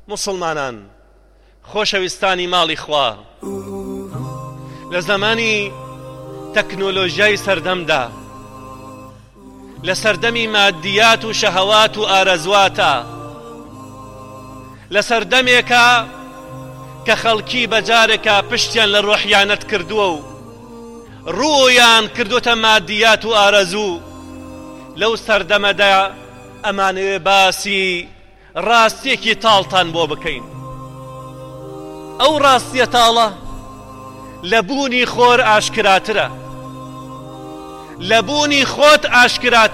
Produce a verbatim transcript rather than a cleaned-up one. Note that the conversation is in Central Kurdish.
مسلمانان خۆشەویستانی ماڵی خوا، لە زمانی تەکنۆلۆژیای سەردەمدا، لە سەردەمی مادیات و شەهەوات و ئارەزواتە، لە سەردەمێکە کە خەڵکی بەجارێکە پشتیان لە ڕۆحیانەت کردووە و ڕوویان کردوتە مادیات و ئارەزوو، لەو سەردەمەدا ئەمانەوێ باسی ڕاستیەکی تاڵتان بۆ بکەین. ئەو ڕاستیە تاڵە لە بوونی خۆر ئاشکراترە، لە بوونی خۆت ئاشکراترە.